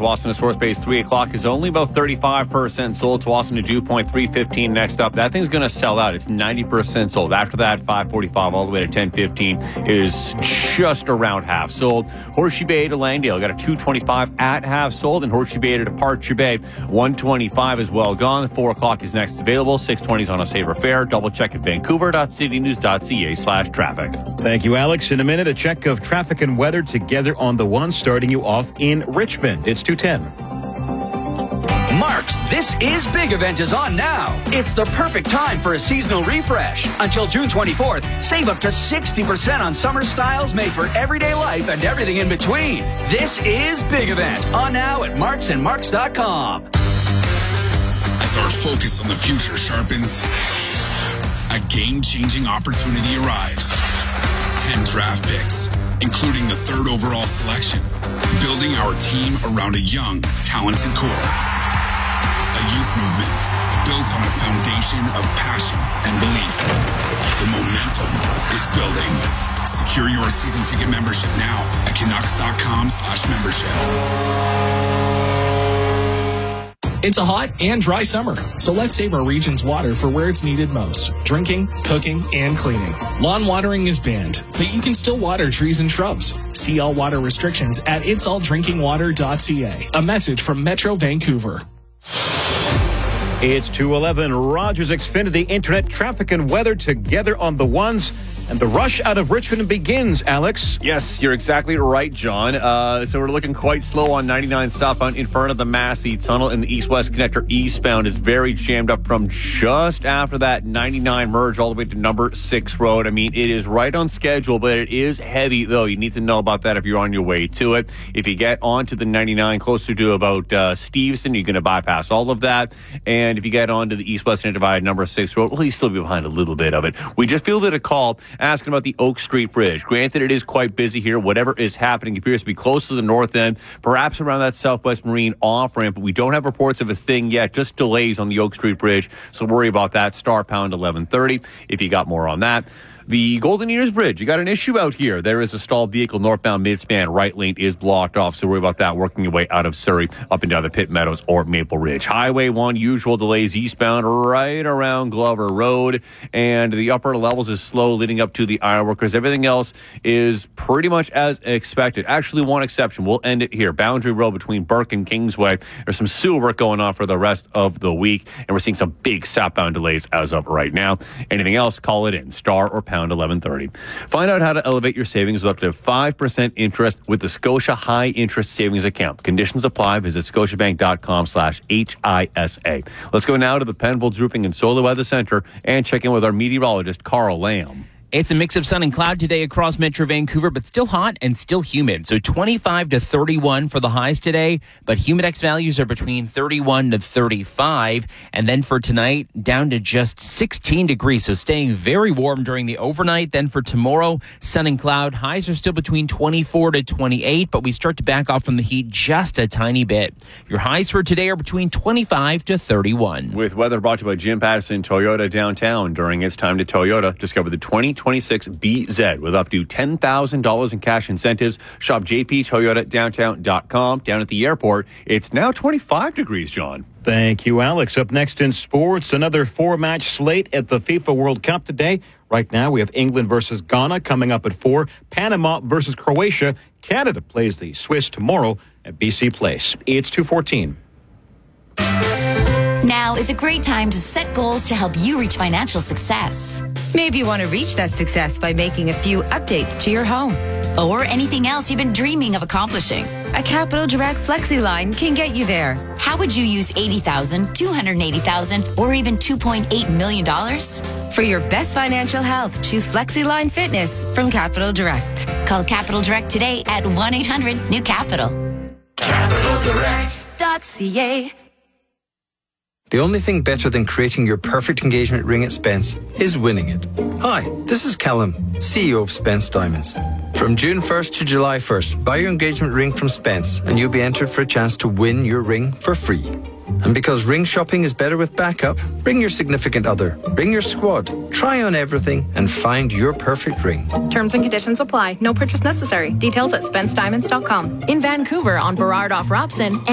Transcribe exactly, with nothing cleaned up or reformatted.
Tsawwassen to Source Base, three o'clock is only about thirty-five percent sold. Tsawwassen to Dew Point, three fifteen next up. That thing's going to sell out. It's ninety percent sold. After that, five forty-five all the way to ten fifteen is just around half sold. Horseshoe Bay to Langdale got a two twenty-five at half sold, and Horseshoe Bay to Departure Bay, one twenty-five is well gone. four o'clock is next available. six twenty is on a saver fare. Double check at vancouver.citynews.ca slash traffic. Thank you, Alex. In a minute, a check of traffic and weather together on the one, starting you off in Richmond. It's two ten. Mark's This Is Big event is on now. It's the perfect time for a seasonal refresh. Until June twenty-fourth, save up to sixty percent on summer styles made for everyday life and everything in between. This Is Big event on now at marks and marks dot com. As our focus on the future sharpens, a game-changing opportunity arrives. ten draft picks, including the third overall selection, building our team around a young, talented core. A youth movement built on a foundation of passion and belief. The momentum is building. Secure your season ticket membership now at Canucks.com slash membership. It's a hot and dry summer, so let's save our region's water for where it's needed most. Drinking, cooking, and cleaning. Lawn watering is banned, but you can still water trees and shrubs. See all water restrictions at its all drinking water dot c a. A message from Metro Vancouver. It's two eleven. Rogers Xfinity Internet traffic and weather together on the ones. And the rush out of Richmond begins, Alex. Yes, you're exactly right, John. Uh, so we're looking quite slow on ninety-nine southbound in front of the Massey Tunnel, and the east-west connector eastbound is very jammed up from just after that ninety-nine merge all the way to number six road. I mean, it is right on schedule, but it is heavy, though. You need to know about that if you're on your way to it. If you get onto the ninety-nine closer to about uh, Steveston, you're going to bypass all of that. And if you get onto the east-west divide number six road, well, you still be behind a little bit of it. We just fielded a call asking about the Oak Street Bridge. Granted, it is quite busy here. Whatever is happening appears to be close to the north end, perhaps around that Southwest Marine off-ramp, but we don't have reports of a thing yet, just delays on the Oak Street Bridge, so worry about that. Star pound eleven thirty if you got more on that. The Golden Ears Bridge, you got an issue out here. There is a stalled vehicle northbound midspan. Right lane is blocked off, so worry about that working your way out of Surrey up and down the Pitt Meadows or Maple Ridge. Highway one, usual delays eastbound right around Glover Road, and the upper levels is slow leading up to the ironworkers. Everything else is pretty much as expected. Actually, one exception. We'll end it here. Boundary Road between Burke and Kingsway. There's some sewer work going on for the rest of the week, and we're seeing some big southbound delays as of right now. Anything else, call it in. Star or pound eleven thirty. Find out how to elevate your savings with up to five percent interest with the Scotia High Interest Savings Account. Conditions apply. Visit scotiabank.com slash HISA. Let's go now to the Penfolds Roofing and Solar Weather Center and check in with our meteorologist, Carl Lamb. It's a mix of sun and cloud today across Metro Vancouver, but still hot and still humid. So twenty-five to thirty-one for the highs today, but humidex values are between thirty-one to thirty-five. And then for tonight, down to just sixteen degrees. So staying very warm during the overnight. Then for tomorrow, sun and cloud. Highs are still between twenty-four to twenty-eight, but we start to back off from the heat just a tiny bit. Your highs for today are between twenty-five to thirty-one. With weather brought to you by Jim Patterson Toyota downtown. During It's Time to Toyota, discover the twenty twenty-six B Z with up to ten thousand dollars in cash incentives. Shop j p toyota downtown dot com. Down at the airport, it's now twenty-five degrees, John. Thank you, Alex. Up next in sports, another four-match slate at the FIFA World Cup today. Right now, we have England versus Ghana coming up at four. Panama versus Croatia. Canada plays the Swiss tomorrow at B C Place. It's two fourteen. Now is a great time to set goals to help you reach financial success. Maybe you want to reach that success by making a few updates to your home. Or anything else you've been dreaming of accomplishing. A Capital Direct Flexi line can get you there. How would you use eighty thousand dollars, two hundred eighty thousand dollars, or even two point eight million dollars? For your best financial health, choose Flexi Line Fitness from Capital Direct. Call Capital Direct today at one eight hundred new capital. capital direct dot c a. The only thing better than creating your perfect engagement ring at Spence is winning it. Hi, this is Callum, C E O of Spence Diamonds. From June first to July first, buy your engagement ring from Spence and you'll be entered for a chance to win your ring for free. And because ring shopping is better with backup, bring your significant other, bring your squad, try on everything and find your perfect ring. Terms and conditions apply. No purchase necessary. Details at spence diamonds dot com. In Vancouver on Burrard off Robson.